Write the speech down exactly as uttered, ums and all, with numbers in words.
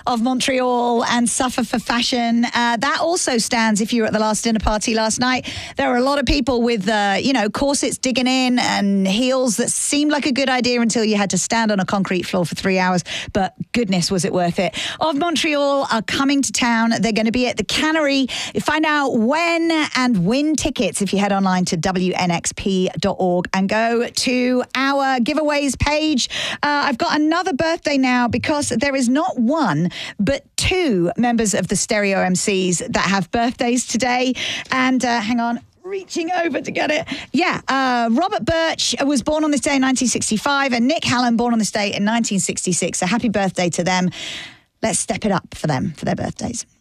of Montreal and Suffer for Fashion. Uh, that also stands if you were at the last dinner party last night. There were a lot of people with, uh, you know, corsets digging in and heels that seemed like a good idea until you had to stand on a concrete floor for three hours. But goodness, was it worth it. Of Montreal are coming to town. They're going to be at the Cannery. Find out when and win tickets if you head online to W N X P dot org and go to our giveaways page. Uh, I've got another birthday now because there is not one, but two members of the Stereo M Cs that have birthdays today. And uh, hang on. Reaching over to get it. Yeah, uh, Robert Birch was born on this day in nineteen sixty-five and Nick Hallam born on this day in nineteen sixty-six. So happy birthday to them. Let's step it up for them for their birthdays.